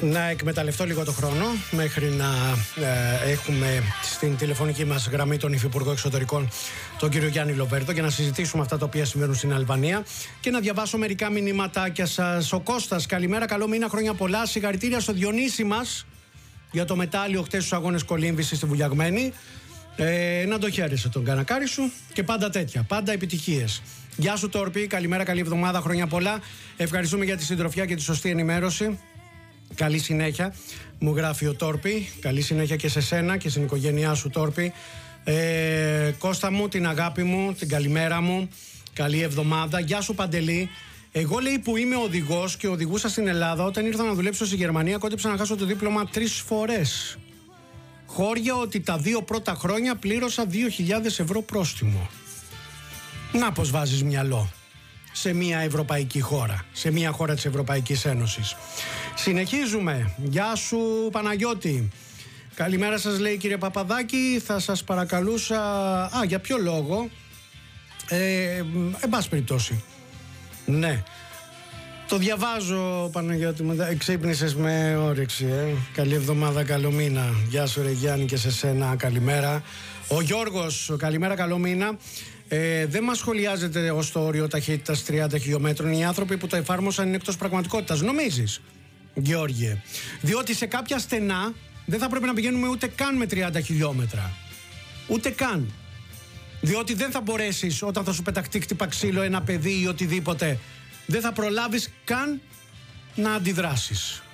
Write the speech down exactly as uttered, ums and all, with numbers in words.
Να εκμεταλλευτώ λίγο το χρόνο μέχρι να ε, έχουμε στην τηλεφωνική μας γραμμή τον Υφυπουργό Εξωτερικών, τον κύριο Γιάννη Λοβέρδο, για να συζητήσουμε αυτά τα οποία συμβαίνουν στην Αλβανία και να διαβάσω μερικά μηνύματάκια σας. Ο Κώστας, καλημέρα, καλό μήνα, χρόνια πολλά. Συγχαρητήρια στο Διονύση μας για το μετάλλιο χτες στους αγώνες κολύμβησης στη Βουλιαγμένη. Ε, να το χαίρεσαι τον κανακάρι σου και πάντα τέτοια, πάντα επιτυχίες. Γεια σου Τόρπη, καλημέρα, καλή εβδομάδα, χρόνια πολλά. Ευχαριστούμε για τη συντροφιά και τη σωστή ενημέρωση. Καλή συνέχεια, μου γράφει ο Τόρπη. Καλή συνέχεια και σε σένα και στην οικογένειά σου, Τόρπη. ε, Κώστα μου, την αγάπη μου, την καλημέρα μου. Καλή εβδομάδα. Γεια σου Παντελή. Εγώ, λέει, που είμαι οδηγός και οδηγούσα στην Ελλάδα, όταν ήρθα να δουλέψω στη Γερμανία, κόντεψα να χάσω το δίπλωμα τρεις φορές. Χώρια ότι τα δύο πρώτα χρόνια πλήρωσα δύο χιλιάδες ευρώ πρόστιμο. Να πως βάζεις μυαλό σε μια ευρωπαϊκή χώρα, σε μια χώρα της Ευρωπαϊκής Ένωσης. Συνεχίζουμε. Γεια σου Παναγιώτη. Καλημέρα σας, λέει, κύριε Παπαδάκη. Θα σας παρακαλούσα... Α, για ποιο λόγο? Ε, εν πάση περιπτώσει. Ναι. Το διαβάζω, Παναγιώτη μου. Εξύπνησες με όρεξη, ε. Καλή εβδομάδα, καλό μήνα. Γεια σου ρε Γιάννη και σε σένα, καλημέρα. Ο Γιώργος, καλημέρα, καλό μήνα. Ε, δεν μας σχολιάζεται ως το όριο ταχύτητας τριάντα χιλιόμετρων. Οι άνθρωποι που το εφάρμοσαν είναι εκτός πραγματικότητας. Νομίζεις, Γεώργιε? Διότι σε κάποια στενά δεν θα πρέπει να πηγαίνουμε ούτε καν με τριάντα χιλιόμετρα. Ούτε καν. Διότι δεν θα μπορέσεις, όταν θα σου πεταχτεί χτύπα ξύλο ένα παιδί ή οτιδήποτε, δεν θα προλάβεις καν να αντιδράσεις.